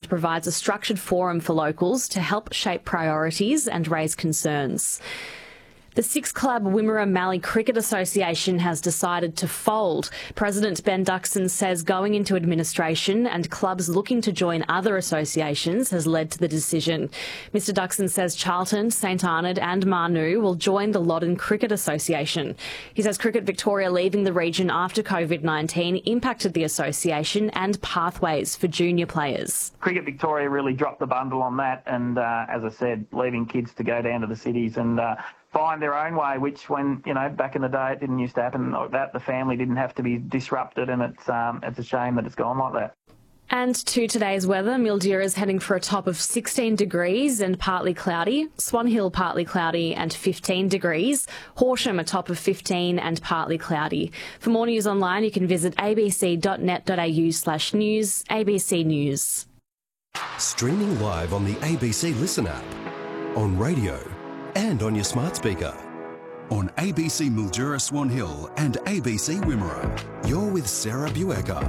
provides a structured forum for locals to help shape priorities and raise concerns. The six-club Wimmera Mallee Cricket Association has decided to fold. President Ben Duxon says going into administration and clubs looking to join other associations has led to the decision. Mr Duxon says Charlton, St Arnaud and Marnoo will join the Loddon Cricket Association. He says Cricket Victoria leaving the region after COVID-19 impacted the association and pathways for junior players. Cricket Victoria really dropped the bundle on that and, as I said, leaving kids to go down to the cities and find their own way, which when, back in the day it didn't used to happen like that. The family didn't have to be disrupted and it's a shame that it's gone like that. And to today's weather, Mildura is heading for a top of 16 degrees and partly cloudy. Swan Hill partly cloudy and 15 degrees. Horsham a top of 15 and partly cloudy. For more news online, you can visit abc.net.au/news. ABC News. Streaming live on the ABC Listen app, on radio and on your smart speaker. On ABC Mildura Swan Hill and ABC Wimmera, you're with Sarah Buecker.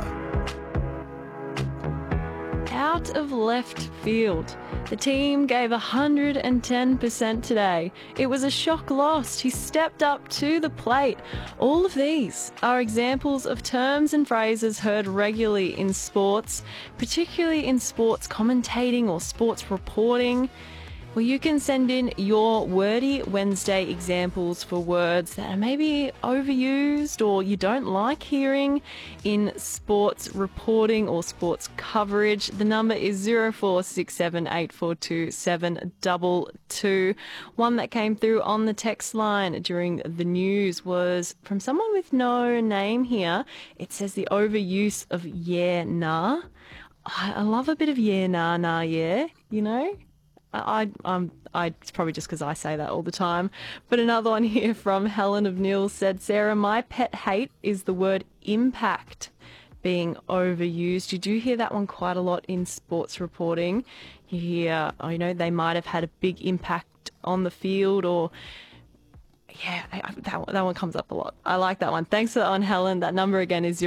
Out of left field. The team gave 110% today. It was a shock loss. He stepped up to the plate. All of these are examples of terms and phrases heard regularly in sports, particularly in sports commentating or sports reporting. Well, you can send in your Wordy Wednesday examples for words that are maybe overused or you don't like hearing in sports reporting or sports coverage. The number is 0467842722. One that came through on the text line during the news was from someone with no name here. It says the overuse of yeah, nah. I love a bit of yeah, nah, nah, yeah, it's probably just because I say that all the time. But another one here from Helen of Nils said, Sarah, my pet hate is the word impact being overused. You do hear that one quite a lot in sports reporting. You hear, they might have had a big impact on the field or... Yeah, that one comes up a lot. I like that one. Thanks for that one, Helen. That number again is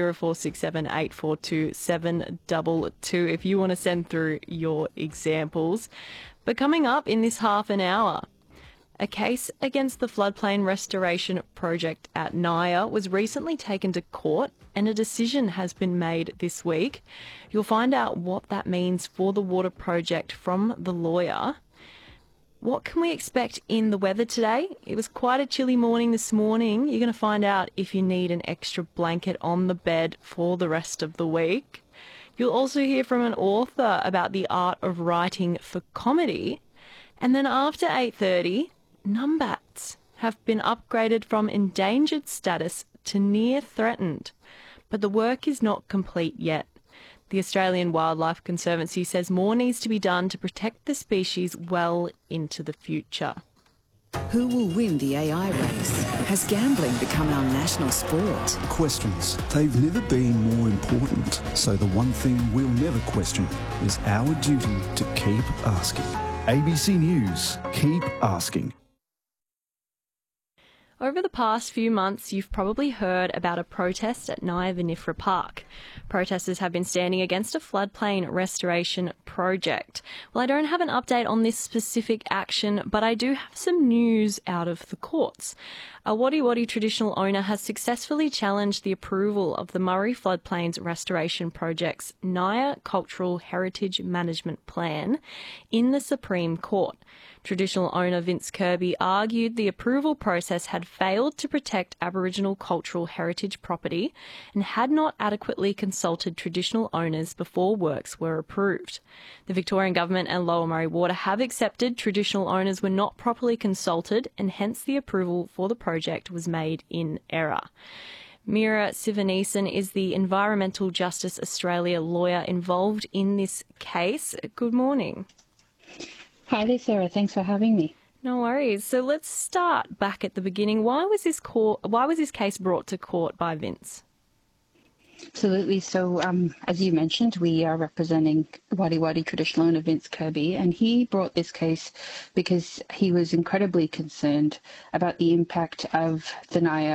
0467842722 if you want to send through your examples. But coming up in this half an hour, a case against the floodplain restoration project at Naya was recently taken to court and a decision has been made this week. You'll find out what that means for the water project from the lawyer. What can we expect in the weather today? It was quite a chilly morning this morning. You're going to find out if you need an extra blanket on the bed for the rest of the week. You'll also hear from an author about the art of writing for comedy. And then after 8:30, numbats have been upgraded from endangered status to near threatened. But the work is not complete yet. The Australian Wildlife Conservancy says more needs to be done to protect the species well into the future. Who will win the AI race? Has gambling become our national sport? Questions. They've never been more important. So the one thing we'll never question is our duty to keep asking. ABC News. Keep asking. Over the past few months, you've probably heard about a protest at Naya Vinifera Park. Protesters have been standing against a floodplain restoration project. Well, I don't have an update on this specific action, but I do have some news out of the courts. A Wadi Wadi traditional owner has successfully challenged the approval of the Murray Floodplains Restoration Project's Naya Cultural Heritage Management Plan in the Supreme Court. Traditional owner Vince Kirby argued the approval process had failed to protect Aboriginal cultural heritage property and had not adequately consulted traditional owners before works were approved. The Victorian Government and Lower Murray Water have accepted traditional owners were not properly consulted and hence the approval for the project was made in error. Mira Sivaneesan is the Environmental Justice Australia lawyer involved in this case. Good morning. Hi there, Sarah. Thanks for having me. No worries. So let's start back at the beginning. Why was this case brought to court by Vince? Absolutely. So, as you mentioned, we are representing Wadi Wadi traditional owner Vince Kirby, and he brought this case because he was incredibly concerned about the impact of the Naya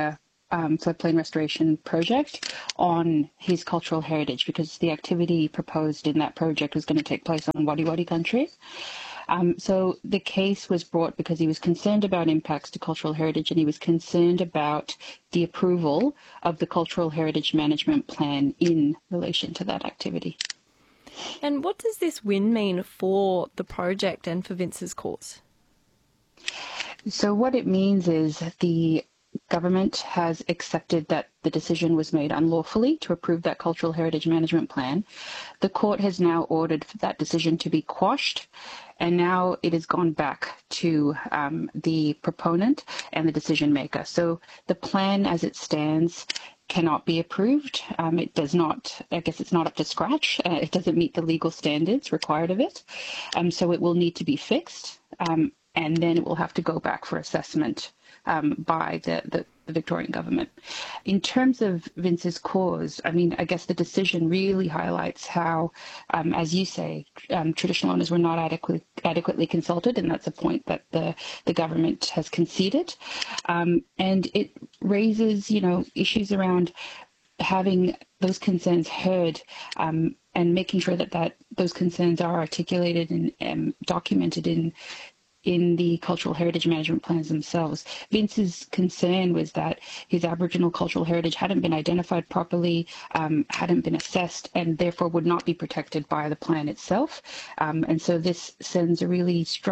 floodplain restoration project on his cultural heritage, because the activity proposed in that project was going to take place on Wadi Wadi country. So the case was brought because he was concerned about impacts to cultural heritage, and he was concerned about the approval of the cultural heritage management plan in relation to that activity. And what does this win mean for the project and for Vince's cause? So what it means is that the government has accepted that the decision was made unlawfully to approve that cultural heritage management plan. The court has now ordered for that decision to be quashed, and now it has gone back to the proponent and the decision maker. So the plan as it stands cannot be approved. It does not, I guess it's not up to scratch. It doesn't meet the legal standards required of it. So it will need to be fixed, and then it will have to go back for assessment by the Victorian government. In terms of Vince's cause, I mean, I guess the decision really highlights how, as you say, traditional owners were not adequately consulted, and that's a point that the government has conceded. And it raises, issues around having those concerns heard, and making sure that those concerns are articulated and documented in the cultural heritage management plans themselves. Vince's concern was that his Aboriginal cultural heritage hadn't been identified properly, hadn't been assessed, and therefore would not be protected by the plan itself. And so this sends a really strong